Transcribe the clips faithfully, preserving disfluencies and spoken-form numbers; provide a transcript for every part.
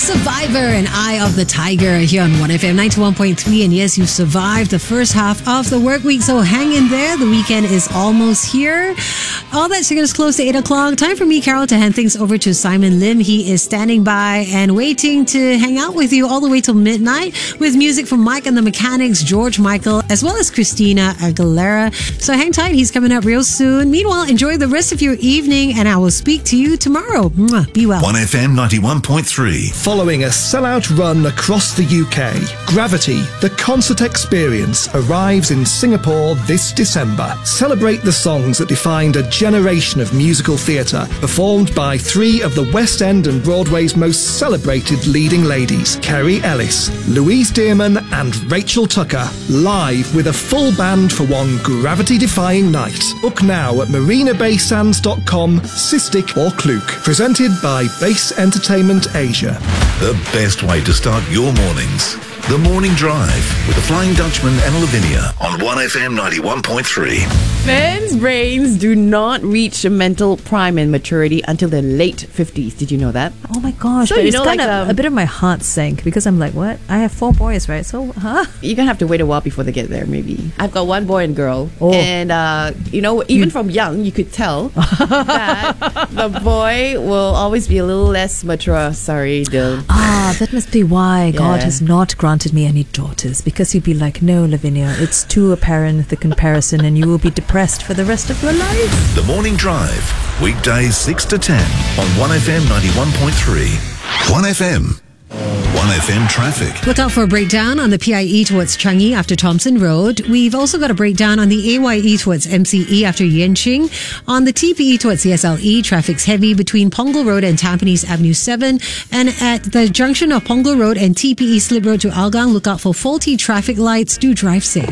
Survivor and Eye of the Tiger here on one F M ninety-one point three. And yes, you've survived the first half of the work week, so hang in there. The weekend is almost here. All that signals close to eight o'clock. Time for me, Carol, to hand things over to Simon Lim. He is standing by and waiting to hang out with you all the way till midnight with music from Mike and the Mechanics, George Michael, as well as Christina Aguilera. So hang tight. He's coming up real soon. Meanwhile, enjoy the rest of your evening, and I will speak to you tomorrow. Mwah. Be well. one F M ninety-one point three. Following a sellout run across the U K, Gravity, the concert experience, arrives in Singapore this December. Celebrate the songs that defined a generation of musical theatre, performed by three of the West End and Broadway's most celebrated leading ladies, Kerry Ellis, Louise Dearman and Rachel Tucker, live with a full band for one gravity-defying night. Book now at marina bay sands dot com, Cystic or Klook. Presented by Base Entertainment Asia. The best way to start your mornings. The Morning Drive with the Flying Dutchman and Lavinia on one F M ninety-one point three. Men's brains do not reach a mental prime and maturity until their late fifties. Did you know that? Oh my gosh. So, but you it's know, kind like, of um, a bit of my heart sank because I'm like, what? I have four boys, right? So, huh? You're going to have to wait a while before they get there, maybe. I've got one boy and girl. Oh. And, uh, you know, even from young, you could tell that the boy will always be a little less mature. Sorry, Dylan. Ah, that must be why God Yeah. has not granted me any daughters, because you'd be like, no, Lavinia, it's too apparent, the comparison, and you will be depressed for the rest of your life. The Morning Drive, weekdays six to ten on one F M ninety-one point three. one F M. one F M traffic. Look out for a breakdown on the P I E towards Changi after Thompson Road. We've also got a breakdown on the A Y E towards M C E after Yenching. On the T P E towards C S L E, traffic's heavy between Punggol Road and Tampines Avenue seven. And at the junction of Punggol Road and T P E Slip Road to Hougang, look out for faulty traffic lights. Do drive safe.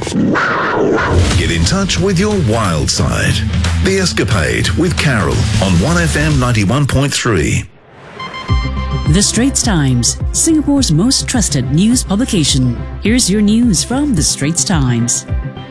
Get in touch with your wild side. The Escapade with Carol on one F M ninety-one point three. The Straits Times, Singapore's most trusted news publication. Here's your news from The Straits Times.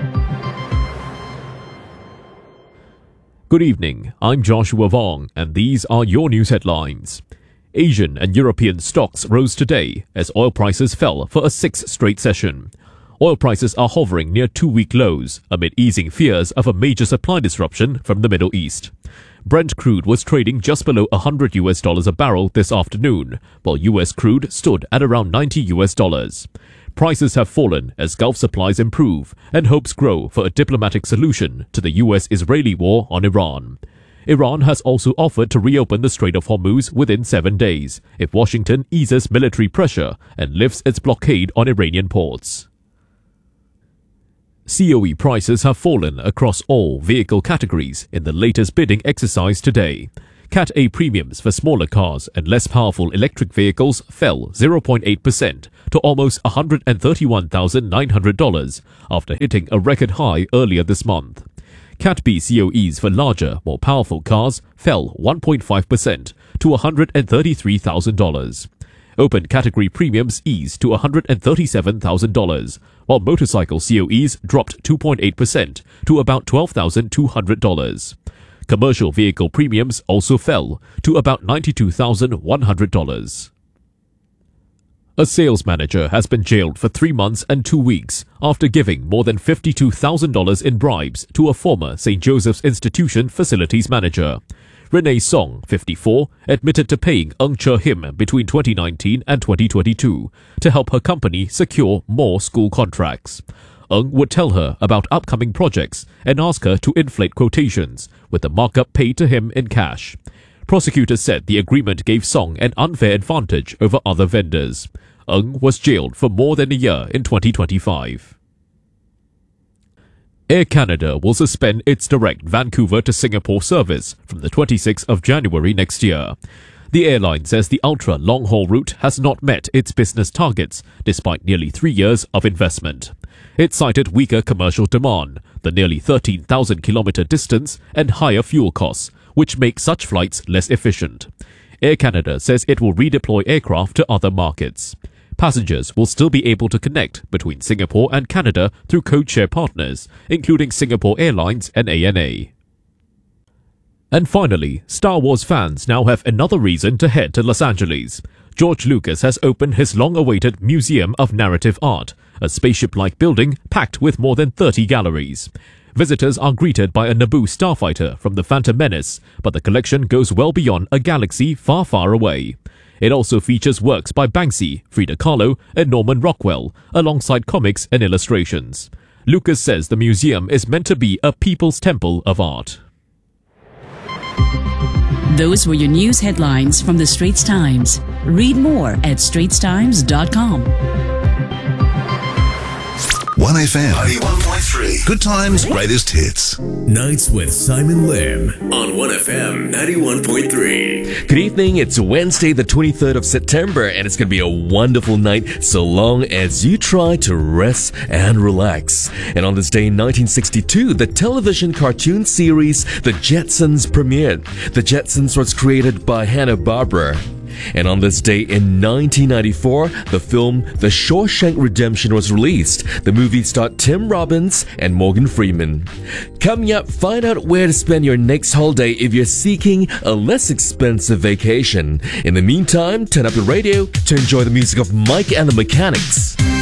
Good evening, I'm Joshua Vong, and these are your news headlines. Asian and European stocks rose today as oil prices fell for a sixth straight session. Oil prices are hovering near two-week lows amid easing fears of a major supply disruption from the Middle East. Brent crude was trading just below one hundred US dollars a barrel this afternoon, while U S crude stood at around ninety US dollars. Prices have fallen as Gulf supplies improve and hopes grow for a diplomatic solution to the U S-Israeli war on Iran. Iran has also offered to reopen the Strait of Hormuz within seven days if Washington eases military pressure and lifts its blockade on Iranian ports. C O E prices have fallen across all vehicle categories in the latest bidding exercise today. Cat A premiums for smaller cars and less powerful electric vehicles fell zero point eight percent to almost one hundred thirty-one thousand nine hundred dollars after hitting a record high earlier this month. Cat B C O Es for larger, more powerful cars fell one point five percent to one hundred thirty-three thousand dollars. Open category premiums eased to one hundred thirty-seven thousand dollars, while motorcycle C O Es dropped two point eight percent to about twelve thousand two hundred dollars. Commercial vehicle premiums also fell to about ninety-two thousand one hundred dollars. A sales manager has been jailed for three months and two weeks after giving more than fifty-two thousand dollars in bribes to a former Saint Joseph's Institution facilities manager. Renee Song, fifty-four, admitted to paying Ng Che Him between twenty nineteen and twenty twenty-two to help her company secure more school contracts. Ng would tell her about upcoming projects and ask her to inflate quotations, with the markup paid to him in cash. Prosecutors said the agreement gave Song an unfair advantage over other vendors. Ng was jailed for more than a year in twenty twenty-five. Air Canada will suspend its direct Vancouver to Singapore service from the twenty-sixth of January next year. The airline says the ultra long-haul route has not met its business targets despite nearly three years of investment. It cited weaker commercial demand, the nearly thirteen thousand kilometre distance and higher fuel costs, which make such flights less efficient. Air Canada says it will redeploy aircraft to other markets. Passengers will still be able to connect between Singapore and Canada through codeshare partners, including Singapore Airlines and A N A. And finally, Star Wars fans now have another reason to head to Los Angeles. George Lucas has opened his long-awaited Museum of Narrative Art, a spaceship-like building packed with more than thirty galleries. Visitors are greeted by a Naboo starfighter from The Phantom Menace, but the collection goes well beyond a galaxy far, far away. It also features works by Banksy, Frida Kahlo, and Norman Rockwell, alongside comics and illustrations. Lucas says the museum is meant to be a people's temple of art. Those were your news headlines from the Straits Times. Read more at straits times dot com. one F M ninety-one point three. Good times, greatest hits. Nights with Simon Lim on one F M ninety-one point three. Good evening. It's Wednesday, the twenty-third of September, and it's going to be a wonderful night so long as you try to rest and relax. And on this day in nineteen sixty-two, the television cartoon series The Jetsons premiered. The Jetsons was created by Hanna-Barbera. And on this day in nineteen ninety-four, the film The Shawshank Redemption was released. The movie starred Tim Robbins and Morgan Freeman. Coming up, find out where to spend your next holiday if you're seeking a less expensive vacation. In the meantime, turn up your radio to enjoy the music of Mike and the Mechanics.